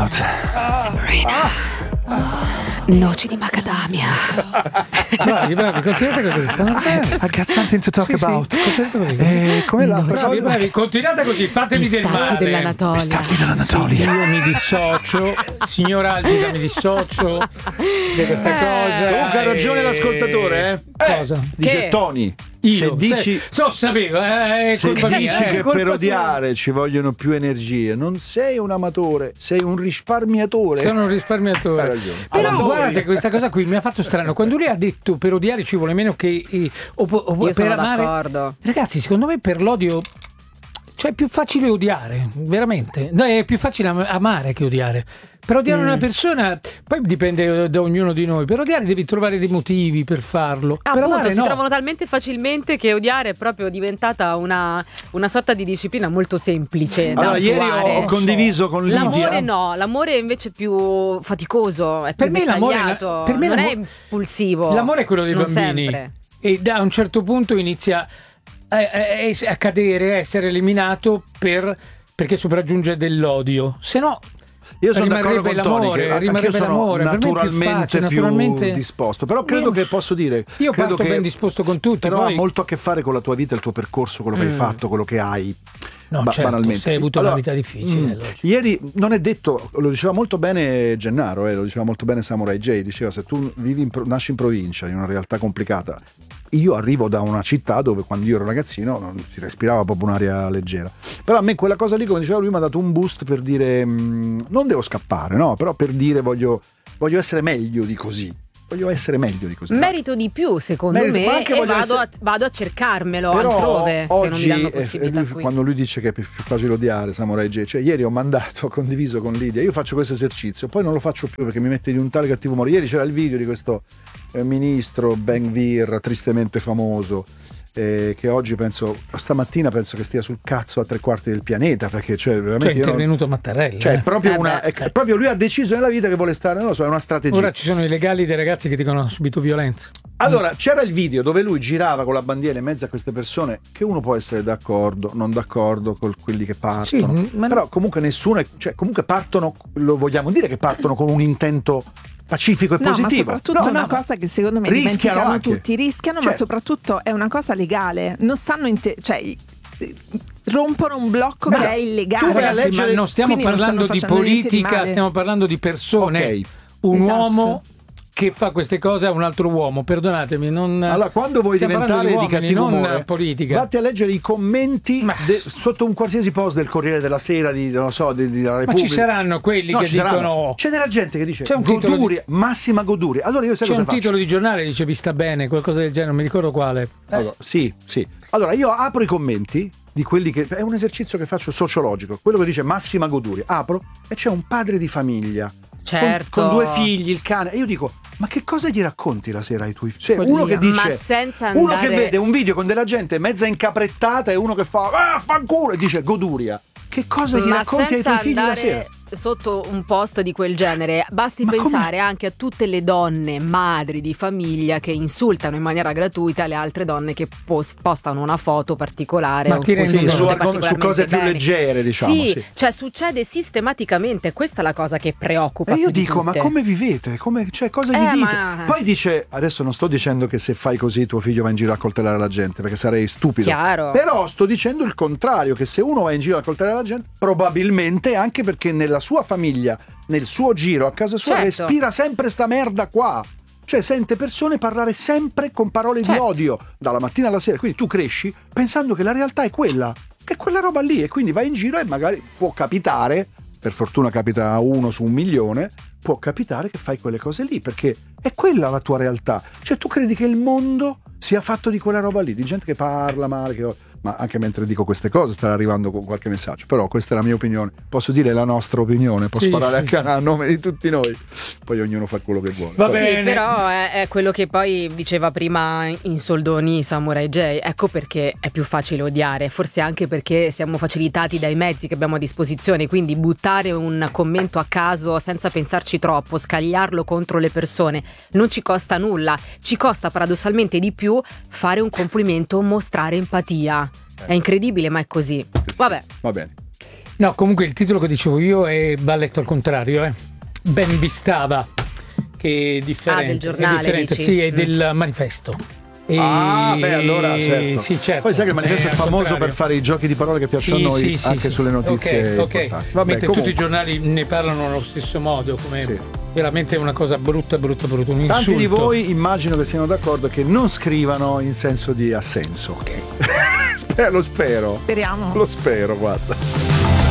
about? Sembrina. Noci di macadamia. Bravi, continuate così. I got something to talk about. Come l'altra? Bravi, continuate così, fatemi del male. Dell'Anatolia. Stacchi dell'Anatolia. Io mi dissocio, signor Algida, mi dissocio di questa cosa. Comunque ha ragione l'ascoltatore, Cosa? Dice Che? Tony. Io Se dici, sapevo, è se colpa dici mia, che colpa per tua. odiare ci vogliono più energie, non sei un amatore, sei un risparmiatore. Sono un Hai risparmiatore. ragione. Però Amatori. guardate, questa cosa qui mi ha fatto strano. Quando lui ha detto per odiare ci vuole meno che Io per sono amare. d'accordo. Ragazzi, secondo me per l'odio, cioè è più facile odiare, veramente. No, è più facile amare che odiare. Per odiare una persona, poi dipende da ognuno di noi. Per odiare devi trovare dei motivi per farlo. Per Appunto, amare si no. trovano talmente facilmente che odiare è proprio diventata una sorta di disciplina molto semplice da Allora, ieri attuare. ho condiviso con Lidia. L'amore no, l'amore è invece più faticoso, è più Per me l'amore- dettagliato, per me non è l'amore- impulsivo. L'amore è quello dei non bambini. sempre. E da un certo punto inizia a cadere, a essere eliminato perché sopraggiunge dell'odio. Se no, Io sono d'accordo con rimarrebbe Tony l'amore, che anche io rimarrebbe sono l'amore. Per me è più naturalmente facile, più naturalmente disposto, però credo che posso dire, Io credo parto che ben disposto con tutti, però poi ha molto a che fare con la tua vita, il tuo percorso, quello che hai fatto, quello che hai. no, certo, Banalmente. se hai avuto Allora, una vita difficile. allora. Ieri non è detto, lo diceva molto bene Gennaro, lo diceva molto bene Samurai J, diceva se tu nasci in provincia, in una realtà complicata. Io arrivo da una città dove quando io ero ragazzino non si respirava proprio un'aria leggera, però a me quella cosa lì, come diceva lui, mi ha dato un boost per dire non devo scappare, no, però per dire voglio essere meglio di così. Voglio essere meglio di così. Merito di più, secondo Merito, ma me, anche e voglio vado a cercarmelo Però altrove, se non mi danno oggi, possibilità lui, qui. quando lui dice che è più facile odiare Samurai J, cioè ieri ho condiviso con Lidia, io faccio questo esercizio, poi non lo faccio più perché mi mette di un tale cattivo umore. Ieri c'era il video di questo ministro Ben-Gvir, tristemente famoso, che oggi stamattina penso che stia sul cazzo a 3/4 del pianeta, perché veramente Cioè è intervenuto Mattarella. è proprio è proprio lui ha deciso nella vita che vuole stare, non lo so, è una strategia. Ora ci sono i legali dei ragazzi che dicono hanno subito violenza. Allora, c'era il video dove lui girava con la bandiera in mezzo a queste persone che uno può essere d'accordo, non d'accordo con quelli che partono, Sì, ma però comunque nessuno comunque partono, lo vogliamo dire che partono con un intento pacifico e No, ma positivo. soprattutto è una cosa che secondo me dimenticano anche. tutti, rischiano, Cioè- ma soprattutto è una cosa legale, non stanno rompono un blocco No, che è illegale. tu vai a Ragazzi, leggere- ma non stiamo quindi non parlando stanno di facendo niente di politica, male. stiamo parlando di persone. Ok. Un Esatto. uomo che fa queste cose a un altro uomo, perdonatemi, non Allora, quando vuoi stiamo diventare parlando di uomini, cattivo non umore, politica. vatti a leggere i commenti Ma- sotto un qualsiasi post del Corriere della Sera, della Ma Repubblica. ci saranno quelli No, che ci saranno. dicono C'è della gente che dice C'è un titolo goduria, massima goduria. Allora io sai c'è cosa un faccio? titolo di giornale che dice vi sta bene, qualcosa del genere, non mi ricordo quale. Allora, sì. Allora io apro i commenti di quelli che è un esercizio che faccio sociologico, quello che dice massima goduria. Apro e c'è un padre di famiglia Certo. con 2 figli, il cane, e io dico ma che cosa gli racconti la sera ai tuoi figli? Cioè, uno che Ma dice senza uno andare... che vede un video con della gente mezza incaprettata e uno che fa fanculo e dice goduria. Che cosa gli Ma racconti ai senza tuoi figli la sera? andare sotto un post di quel genere, basti Ma pensare anche a tutte le donne madri di famiglia che insultano in maniera gratuita le altre donne che postano una foto particolare Ma o ti rendi cui conto? sono Su particolarmente cose più bene. leggere, diciamo. Sì, cioè succede sistematicamente, questa è la cosa che preoccupa E io più di dico, ma tutte. come vivete? Cosa gli dite? ma- Poi dice, adesso non sto dicendo che se fai così tuo figlio va in giro a coltellare la gente, perché sarei stupido. Chiaro. Però sto dicendo il contrario, che se uno va in giro a coltellare la gente, probabilmente anche perché nella sua famiglia, nel suo giro, a casa sua, Certo. respira sempre sta merda qua. Cioè sente persone parlare sempre con parole Certo. di odio, dalla mattina alla sera. Quindi tu cresci pensando che la realtà è quella, che è quella roba lì, e quindi vai in giro e magari può capitare, per fortuna capita a 1 su 1.000.000, può capitare che fai quelle cose lì, perché è quella la tua realtà. Cioè tu credi che il mondo sia fatto di quella roba lì, di gente che parla male, ma anche mentre dico queste cose starà arrivando con qualche messaggio. Però questa è la mia opinione, posso dire la nostra opinione, posso Sì, parlare sì, a nome di tutti noi, poi ognuno fa quello che vuole. Va Sì, bene. però è quello che poi diceva prima in soldoni Samurai J. Ecco perché è più facile odiare, forse anche perché siamo facilitati dai mezzi che abbiamo a disposizione, quindi buttare un commento a caso senza pensarci troppo, scagliarlo contro le persone non ci costa nulla, ci costa paradossalmente di più fare un complimento, mostrare empatia. È incredibile, ma è così. Vabbè. Va bene. No, comunque il titolo che dicevo io va letto al contrario, Ben vi stava, che è differente. Del giornale, è differente, dici? sì, è del manifesto. Allora certo. Sì, certo. Poi sai che il manifesto è al famoso contrario. per fare i giochi di parole che piacciono a noi, anche sulle notizie Ok. importanti. Vabbè, Mentre comunque, tutti i giornali ne parlano allo stesso modo, come Sì. veramente una cosa brutta, un insulto. tanti di voi immagino che siano d'accordo che non scrivano in senso di assenso. Lo spero. Speriamo. Lo spero, guarda.